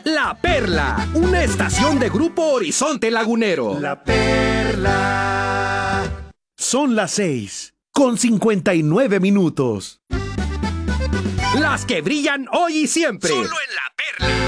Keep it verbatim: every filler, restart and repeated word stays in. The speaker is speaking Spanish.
La Perla, una estación de Grupo Horizonte Lagunero. La Perla. Son las seis, con cincuenta y nueve minutos. Las que brillan hoy y siempre. Solo en La Perla.